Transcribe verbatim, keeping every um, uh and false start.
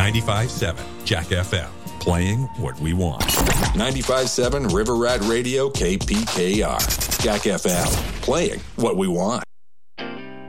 ninety-five point seven Jack F M, playing what we want. ninety-five point seven River Rat Radio K P K R. Jack F M, playing what we want.